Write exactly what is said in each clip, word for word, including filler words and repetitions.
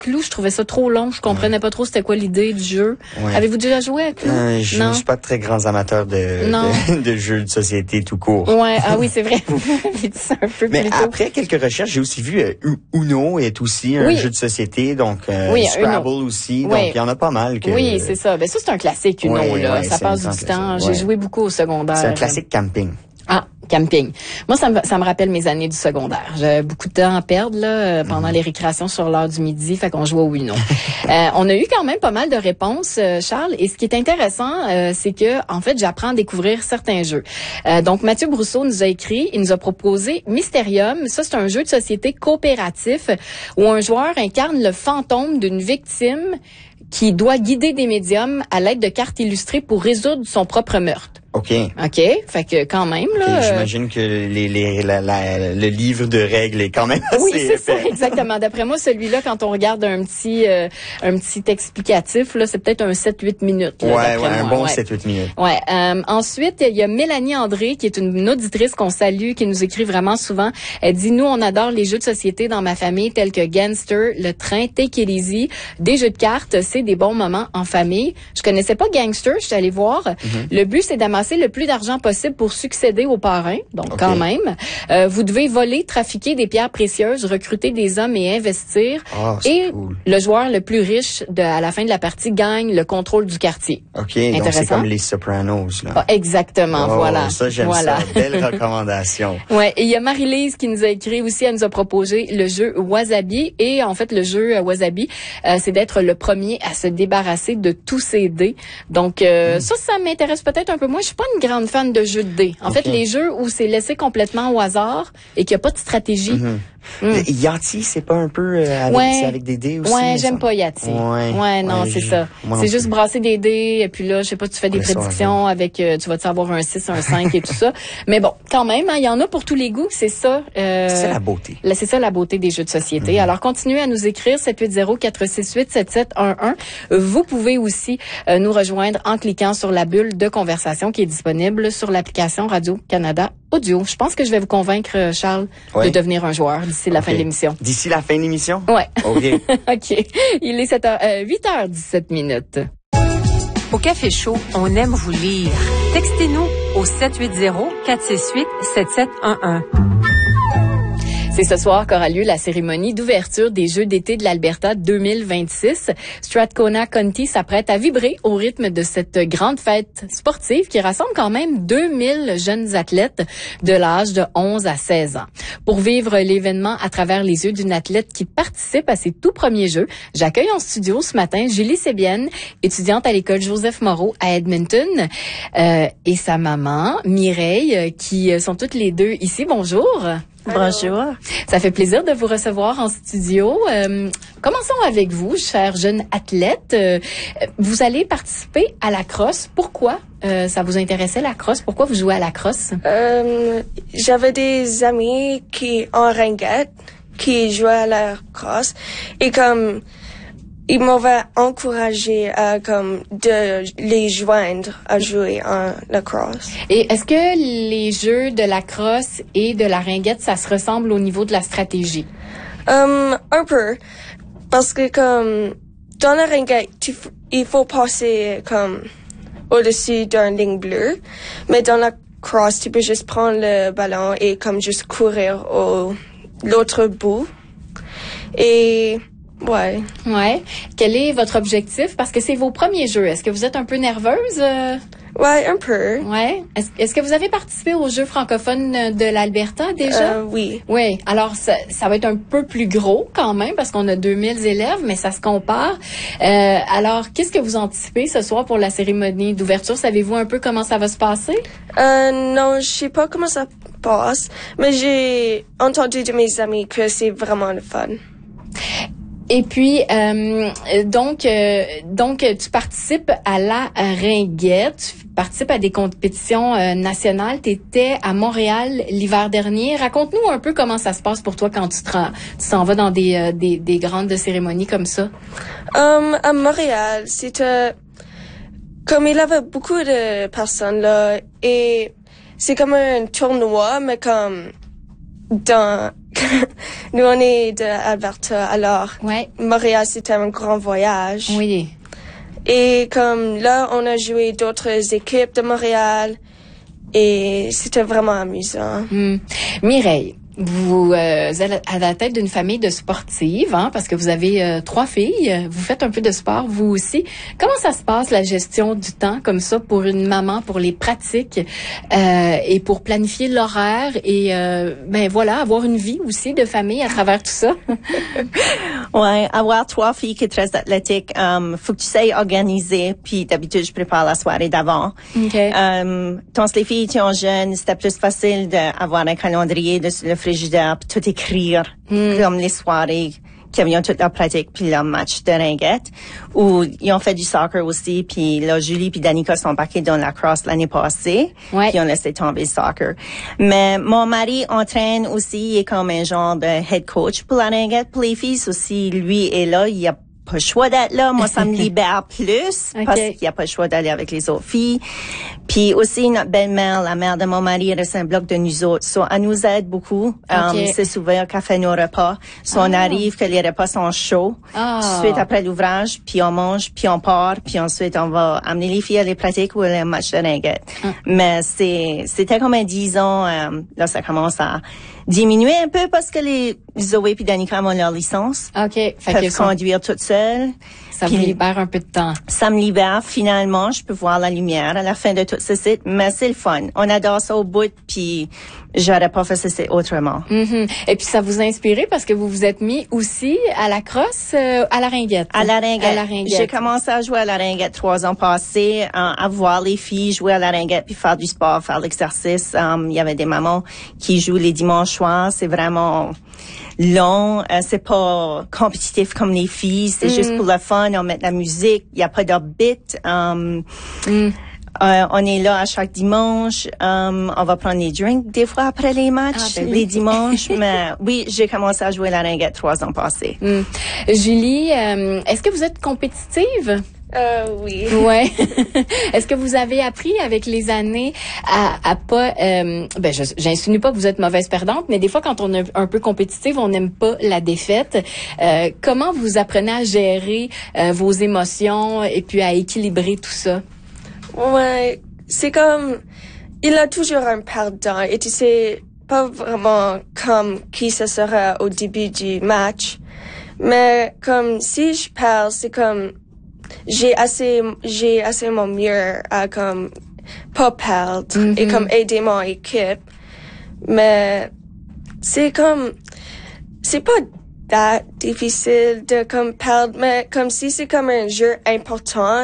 Clou, je trouvais ça trop long. Je comprenais ouais. pas trop c'était quoi l'idée du jeu. Ouais. Avez-vous déjà joué à Clou? Euh, je ne suis pas très grand amateur de, de, de jeux de société tout court. Ouais, ah oui, c'est vrai. C'est un peu Mais plus après tôt. quelques recherches, j'ai aussi vu euh, Uno est aussi un oui. jeu de société, donc euh, oui, Scrabble Uno. aussi. Oui. Donc il y en a pas mal. Que, oui, c'est ça. Ben ça, c'est un classique Uno. Ouais, là. ouais, ça passe du temps. Ouais. J'ai joué beaucoup au secondaire. C'est un classique camping. Ah, camping. Moi, ça me, ça me rappelle mes années du secondaire. J'avais beaucoup de temps à perdre là, pendant mm-hmm. les récréations sur l'heure du midi, fait qu'on jouait au Uno. euh, on a eu quand même pas mal de réponses, euh, Charles. Et ce qui est intéressant, euh, c'est que en fait, j'apprends à découvrir certains jeux. Euh, donc, Mathieu Brousseau nous a écrit, il nous a proposé Mysterium. Ça, c'est un jeu de société coopératif où un joueur incarne le fantôme d'une victime qui doit guider des médiums à l'aide de cartes illustrées pour résoudre son propre meurtre. OK. OK. Fait que quand même, là. Okay, j'imagine que les, les, la, la, le livre de règles est quand même assez Oui, c'est ça, épais. exactement. D'après moi, celui-là, quand on regarde un petit, euh, un petit explicatif, là, c'est peut-être un sept huit minutes. Là, ouais, d'après ouais, moi. un bon ouais. sept huit minutes. Ouais. Euh, ensuite, il y a Mélanie André, qui est une auditrice qu'on salue, qui nous écrit vraiment souvent. Elle dit, nous, on adore les jeux de société dans ma famille, tels que Gangster, Le Train, Take It Easy, des jeux de cartes, c'est des bons moments en famille. Je connaissais pas Gangster, je suis allée voir. Mm-hmm. Le but, c'est d'amasser le plus d'argent possible pour succéder au parrain. Donc, okay. quand même. Euh, vous devez voler, trafiquer des pierres précieuses, recruter des hommes et investir. Oh, et cool. Le joueur le plus riche de, à la fin de la partie gagne le contrôle du quartier. OK, donc c'est comme les Sopranos, là. Ah, exactement, oh, voilà. Ça, j'aime voilà. ça. Belle recommandation. Ouais, et il y a Marie-Lise qui nous a écrit aussi, elle nous a proposé le jeu Wasabi. Et en fait, le jeu euh, Wasabi, euh, c'est d'être le premier à se débarrasser de tous ses dés. Donc, euh, mm. ça, ça m'intéresse peut-être un peu moins. Je suis pas une grande fan de jeux de dés. En okay. fait, les jeux où c'est laissé complètement au hasard et qu'il n'y a pas de stratégie. Mm-hmm. Mm. Yahtzee, c'est pas un peu euh, avec, ouais. c'est avec des dés aussi? Ouais, j'aime ça? pas Yahtzee. Ouais, ouais non, ouais, c'est ça. C'est juste brasser des dés et puis là, je sais pas, tu fais des ouais, prédictions ça, avec, euh, tu vas te savoir un six, un cinq et tout ça. Mais bon, quand même, il hein, y en a pour tous les goûts, c'est ça. Euh, c'est ça la beauté. Là, c'est ça la beauté des jeux de société. Mm-hmm. Alors, continuez à nous écrire sept huit zéro, quatre six huit, sept sept un un. Vous pouvez aussi euh, nous rejoindre en cliquant sur la bulle de conversation qui est disponible sur l'application Radio-Canada Audio. Je pense que je vais vous convaincre, Charles, ouais. de devenir un joueur d'ici la okay. fin de l'émission. D'ici la fin de l'émission? Ouais. OK. OK. Il est sept heures, euh, huit heures dix-sept minutes. Au Café Chaud, on aime vous lire. Textez-nous au sept huit zéro, quatre six huit, sept sept un un. C'est ce soir qu'aura lieu la cérémonie d'ouverture des Jeux d'été de l'Alberta deux mille vingt-six. Strathcona County s'apprête à vibrer au rythme de cette grande fête sportive qui rassemble quand même deux mille jeunes athlètes de l'âge de onze à seize ans. Pour vivre l'événement à travers les yeux d'une athlète qui participe à ses tout premiers Jeux, j'accueille en studio ce matin Julie Sébienne, étudiante à l'école Joseph-Moreau à Edmonton, euh, et sa maman, Mireille, qui sont toutes les deux ici. Bonjour. Bonjour. Ça fait plaisir de vous recevoir en studio. Euh, commençons avec vous, chère jeune athlète. Euh, vous allez participer à la crosse. Pourquoi euh, ça vous intéressait la crosse? Pourquoi vous jouez à la crosse? Euh, j'avais des amis qui en ringuette qui jouaient à la crosse et comme ils m'avaient encouragé à comme de les joindre à jouer en lacrosse. Et est-ce que les jeux de la crosse et de la ringuette, ça se ressemble au niveau de la stratégie? Um, un peu, parce que comme dans la ringuette, tu, il faut passer comme au-dessus d'une ligne bleue, mais dans la crosse, tu peux juste prendre le ballon et comme juste courir au l'autre bout. Et ouais. Ouais. Quel est votre objectif? Parce que c'est vos premiers jeux. Est-ce que vous êtes un peu nerveuse? Euh... Ouais, un peu. Ouais. Est-ce, est-ce que vous avez participé aux Jeux francophones de l'Alberta déjà? Euh, oui. Oui. Alors, ça, ça va être un peu plus gros quand même parce qu'on a deux mille élèves, mais ça se compare. Euh, alors, qu'est-ce que vous anticipez ce soir pour la cérémonie d'ouverture? Savez-vous un peu comment ça va se passer? Euh, non, je sais pas comment ça passe, mais j'ai entendu de mes amis que c'est vraiment le fun. Et puis, euh, donc, euh, donc, tu participes à la ringuette, tu participes à des compétitions euh, nationales. Tu étais à Montréal l'hiver dernier. Raconte-nous un peu comment ça se passe pour toi quand tu te rends, tu t'en vas dans des, euh, des, des grandes cérémonies comme ça. Um, à Montréal, c'était comme il y avait beaucoup de personnes là et c'est comme un tournoi, mais comme dans, nous on est de Alberta, alors ouais. Montréal c'était un grand voyage. Oui. Et comme là, on a joué d'autres équipes de Montréal et c'était vraiment amusant. Mm. Mireille, vous euh, êtes à la tête d'une famille de sportives, hein, parce que vous avez euh, trois filles. Vous faites un peu de sport, vous aussi. Comment ça se passe, la gestion du temps comme ça pour une maman, pour les pratiques euh, et pour planifier l'horaire et euh, ben voilà, avoir une vie aussi de famille à travers tout ça? Ouais, avoir trois filles qui sont très athlétiques, um, faut que tu sais organiser. Puis d'habitude, je prépare la soirée d'avant. Okay. Um, quand les filles étaient jeunes, c'était plus facile d'avoir un calendrier de le frigidaire, puis tout écrire, mm. comme les soirées qui avaient toute leur pratique, puis leur match de ringuette. Ou ils ont fait du soccer aussi, puis là, Julie puis Danica sont embarquées dans la crosse l'année passée, ouais. puis on laissé tomber le soccer. Mais mon mari entraîne aussi, il est comme un genre de head coach pour la ringuette. Pour les filles aussi, lui est là, il y a pas le choix d'être là. Moi, ça me libère plus okay. parce qu'il n'y a pas le choix d'aller avec les autres filles. Puis aussi, notre belle-mère, la mère de mon mari, elle reste un bloc de nous autres. So, elle nous aide beaucoup. Okay. Um, c'est souvent qu'elle fait nos repas. So, ah. on arrive que les repas sont chauds. Ah. Suite après l'ouvrage, puis on mange, puis on part, puis ensuite on va amener les filles à les pratiques ou à les matchs de ringuette. Ah. Mais c'est, c'était comme un dix ans, euh, là, ça commence à diminuer un peu parce que les Zoé puis Danica ont leur licence. OK. Fait peuvent que conduire toutes seules. Ça vous libère un peu de temps. Ça me libère. Finalement, je peux voir la lumière à la fin de tout ce site. Mais c'est le fun. On adore ça au bout, puis j'aurais pas fait ça autrement. Mm-hmm. Et puis ça vous a inspiré parce que vous vous êtes mis aussi à la crosse, euh, à la ringuette. À la ringuette. À la ringuette. J'ai commencé à jouer à la ringuette trois ans passés, hein, à voir les filles jouer à la ringuette puis faire du sport, faire l'exercice. Um, il y avait des mamans qui jouent les dimanches soirs. C'est vraiment long. Euh, c'est pas compétitif comme les filles. C'est mm. juste pour le fun. On met de la musique. Il y a pas d'orbite. Um, mm. Euh, on est là à chaque dimanche. Um, on va prendre des drinks des fois après les matchs, ah, ben les oui. dimanches. Mais oui, j'ai commencé à jouer à la ringuette trois ans passés. Mm. Julie, euh, est-ce que vous êtes compétitive? Euh, oui. Ouais. Est-ce que vous avez appris avec les années à, à pas, euh, ben, je, j'insinue pas que vous êtes mauvaise perdante, mais des fois, quand on est un peu compétitive, on n'aime pas la défaite. Euh, comment vous apprenez à gérer euh, vos émotions et puis à équilibrer tout ça? Ouais. C'est comme, il a toujours un perdant et tu sais pas vraiment comme qui ce sera au début du match. Mais comme si je perds, c'est comme, j'ai assez, j'ai assez mon mieux à comme pas perdre mm-hmm. et comme aider mon équipe. Mais c'est comme, c'est pas that difficile de comme perdre, mais comme si c'est comme un jeu important,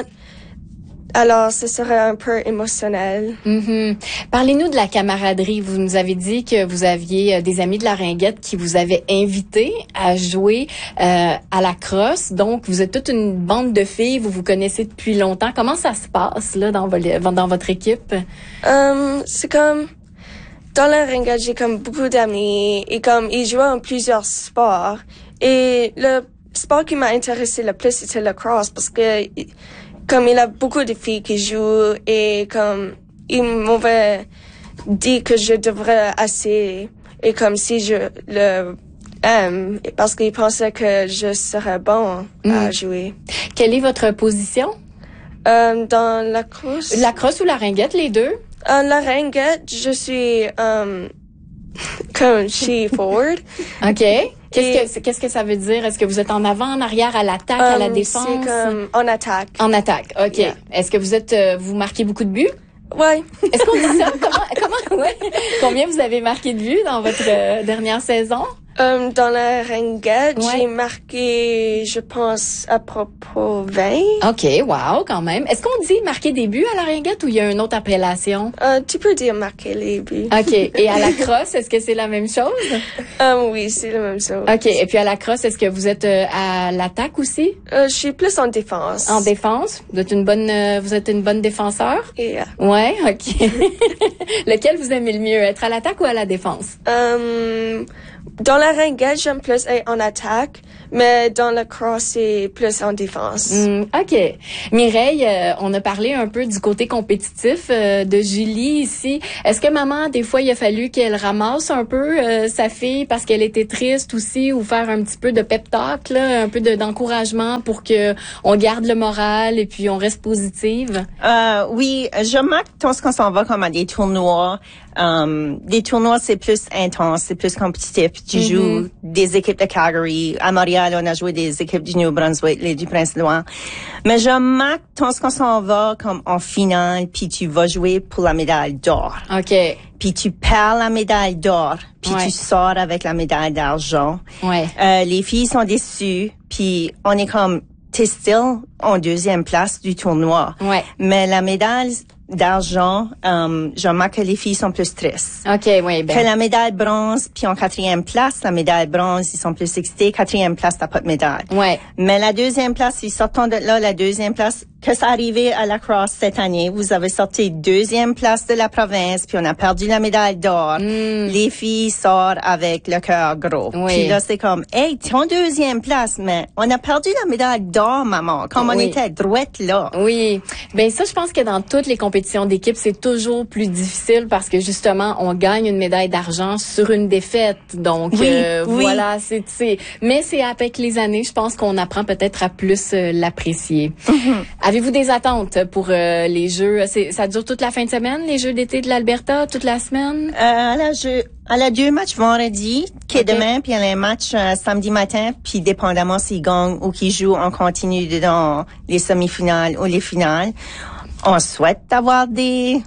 alors ce serait un peu émotionnel. Mm-hmm. Parlez-nous de la camaraderie. Vous nous avez dit que vous aviez des amis de la ringuette qui vous avaient invité à jouer euh, à la crosse. Donc, vous êtes toute une bande de filles, vous vous connaissez depuis longtemps. Comment ça se passe là dans, vo- dans votre équipe? Um, c'est comme, dans la ringuette, j'ai comme beaucoup d'amis et comme ils jouent en plusieurs sports. Et le sport qui m'a intéressé le plus, c'était le cross parce que comme il y a beaucoup de filles qui jouent et comme ils m'avaient dit que je devrais essayer et comme si je le aime parce qu'ils pensaient que je serais bon mm. à jouer. Quelle est votre position? Euh, dans la crosse. La crosse ou la ringuette, les deux? Euh, la ringuette, je suis um, comme she forward. OK. Qu'est-ce que, qu'est-ce que ça veut dire? Est-ce que vous êtes en avant, en arrière, à l'attaque, um, à la défense? C'est comme en attaque. En attaque, OK. Yeah. Est-ce que vous êtes, euh, vous marquez beaucoup de buts? Ouais. Est-ce qu'on dit ça? Comment, comment, ouais. Combien vous avez marqué de buts dans votre euh, dernière saison? Um, dans la ringuette, ouais. j'ai marqué, je pense, à propos vingt. OK, wow, quand même. Est-ce qu'on dit marquer des buts à la ringuette ou il y a une autre appellation? Uh, tu peux dire marquer les buts. OK. Et à la crosse, est-ce que c'est la même chose? Um, oui, c'est la même chose. OK. Et puis à la crosse, est-ce que vous êtes euh, à l'attaque aussi? Uh, je suis plus en défense. En défense? Vous êtes une bonne, euh, vous êtes une bonne défenseur? Yeah. Ouais, OK. Lequel vous aimez le mieux, être à l'attaque ou à la défense? Um, Dans la ringuette, j'aime plus être en attaque, mais dans la crosse, c'est plus en défense. Mm, OK. Mireille, euh, on a parlé un peu du côté compétitif euh, de Julie ici. Est-ce que maman, des fois, il a fallu qu'elle ramasse un peu euh, sa fille parce qu'elle était triste aussi, ou faire un petit peu de pep talk, là, un peu de, d'encouragement pour que on garde le moral et puis on reste positive? Euh, oui, je remarque lorsqu'on s'en va comme à des tournois, um, des tournois c'est plus intense, c'est plus compétitif. Tu mm-hmm. joues des équipes de Calgary. À Montréal, on a joué des équipes du New-Brunswick, les du Prince-Édouard. Mais je remarque lorsqu'on s'en va comme en finale, puis tu vas jouer pour la médaille d'or. OK. Puis tu perds la médaille d'or, puis ouais. tu sors avec la médaille d'argent. Ouais. Euh, les filles sont déçues, puis on est comme, t'es still en deuxième place du tournoi. Ouais. Mais la médaille d'argent, um, je remarque que les filles sont plus tristes. OK, oui, ben. Que la médaille bronze, puis en quatrième place, la médaille bronze, ils sont plus excités. Quatrième place, t'as pas de médaille. Ouais. Mais la deuxième place, ils sortent de là, la deuxième place, que ça arrivé à la crosse cette année, vous avez sorti deuxième place de la province, puis on a perdu la médaille d'or. Mm. Les filles sortent avec le cœur gros. Oui. Puis là, c'est comme, hey, t'es en deuxième place, mais on a perdu la médaille d'or, maman, comme oui. on était droite là. Oui. Ben ça, je pense que dans toutes les compétitions d'équipe, c'est toujours plus difficile parce que justement, on gagne une médaille d'argent sur une défaite. Donc oui, euh, oui. voilà, c'est, c'est mais c'est avec les années, je pense qu'on apprend peut-être à plus euh, l'apprécier. Mm-hmm. Avez-vous des attentes pour euh, les Jeux? C'est, ça dure toute la fin de semaine, les Jeux d'été de l'Alberta, toute la semaine? Euh, à la jeu, elle a deux matchs vendredi, qui est okay. demain, puis elle a un match euh, samedi matin, puis dépendamment s'ils gagnent ou qu'ils jouent, on continue dans les semi-finales ou les finales. On souhaite avoir des...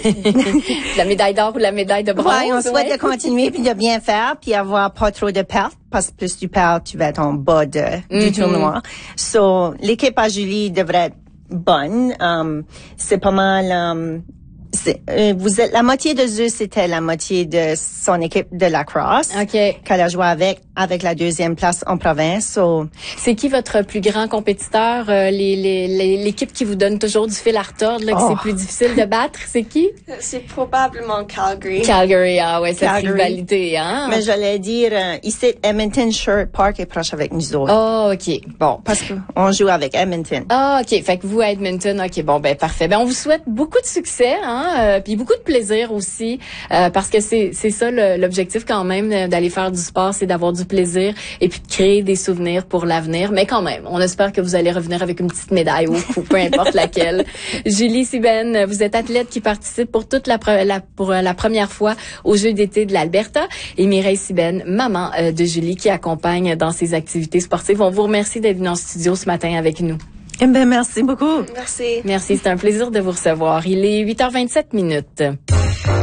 la médaille d'or ou la médaille de bronze. Ouais, on souhaite ouais. de continuer puis de bien faire puis avoir pas trop de pertes parce que plus tu perds, tu vas être en bas de, mm-hmm. du tournoi. So, l'équipe à Julie devrait être bonne. Um, c'est pas mal... Um, c'est, euh, vous êtes la moitié de eux, c'était la moitié de son équipe de lacrosse. OK. Qu'elle a joué avec avec la deuxième place en province. So. C'est qui votre plus grand compétiteur, euh, les, les, les, l'équipe qui vous donne toujours du fil à retordre, là, que oh. c'est plus difficile de battre, c'est qui? C'est probablement Calgary. Calgary, ah ouais, cette Calgary. rivalité, hein? Mais j'allais dire, euh, ici, Edmonton Sherwood Park est proche avec nous autres. Oh, OK. Bon. Parce qu'on joue avec Edmonton. Ah, OK. Fait que vous, à Edmonton, OK, bon, ben parfait. Ben, on vous souhaite beaucoup de succès, hein, euh, puis beaucoup de plaisir aussi, euh, parce que c'est c'est ça le, l'objectif quand même d'aller faire du sport, c'est d'avoir du plaisir et puis de créer des souvenirs pour l'avenir. Mais quand même, on espère que vous allez revenir avec une petite médaille au cou, peu importe laquelle. Julie Sibben, vous êtes athlète qui participe pour toute la, la pour la première fois aux Jeux d'été de l'Alberta, et Mireille Sibben, maman euh, de Julie, qui accompagne dans ses activités sportives. On vous remercie d'être venu en studio ce matin avec nous. Eh ben, merci beaucoup. Merci. Merci, c'est un plaisir de vous recevoir. Il est huit heures vingt-sept minutes.